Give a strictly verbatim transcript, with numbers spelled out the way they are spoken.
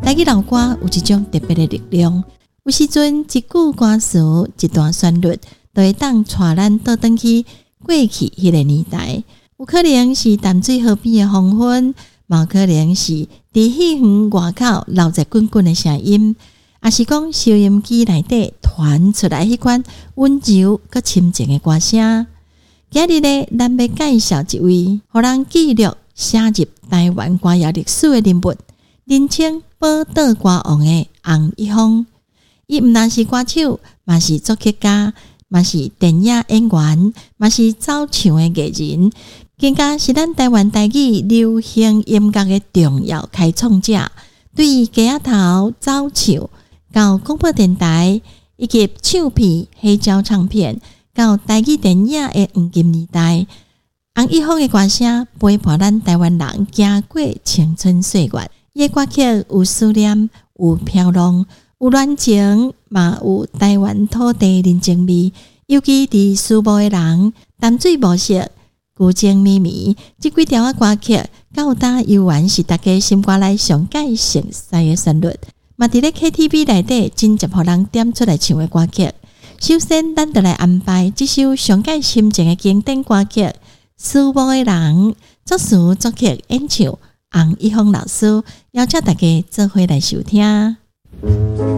台语老歌有一种特别的力量，有时阵一句歌词、一段旋律，都会当带咱倒转去过去迄个年代。有可能是淡水河边的黄昏，也有可能是伫戏园外口闹热滚滚的声音，也是讲收音机内底传出来迄款温柔佮深情的歌声。今日呢，咱要介绍一位互人记录写入台湾歌谣历史的人物，人称宝岛歌王的洪一峰。伊毋但是歌手，嘛是作曲家，嘛是电影演员，嘛是走唱的艺人，更加是咱台湾台语流行音乐的重要开创者。对于街仔头走唱，到广播电台，以及唱片、黑胶唱片，到台语电影的黄金年代，洪一峰的歌声陪伴咱台湾人走过青春岁月。伊的歌曲有思念，有飘浪，有暖情，嘛有台湾土地人情味。尤其伫思慕的人，淡水暮色，古井咪咪，这几条歌曲，到达悠远是大家心肝内上界熟悉的旋律，嘛伫咧 K T V 内底真接互人点出来唱的歌曲。首先，咱就来安排这首上界深情的经典歌曲《思慕的人》，作词作曲演唱洪一峰老师，邀请大家做伙来收听。